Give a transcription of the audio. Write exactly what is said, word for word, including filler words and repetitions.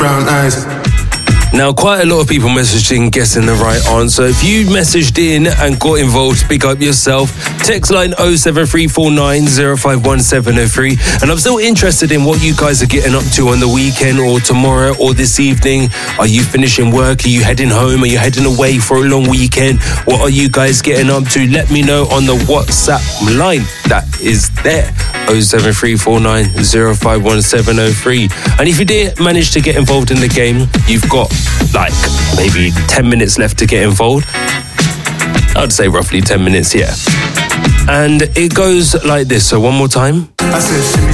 brown eyes. Now, quite a lot of people messaged in guessing the right answer. If you messaged in and got involved, speak up yourself. Text line oh seven three four nine oh five one seven oh three. And I'm still interested in what you guys are getting up to on the weekend or tomorrow or this evening. Are you finishing work? Are you heading home? Are you heading away for a long weekend? What are you guys getting up to? Let me know on the WhatsApp line that is there. oh seven three four nine oh five one seven oh three. And if you did manage to get involved in the game, you've got like maybe ten minutes left to get involved. I'd say roughly ten minutes, yeah. And it goes like this. So one more time. I said, shimmy,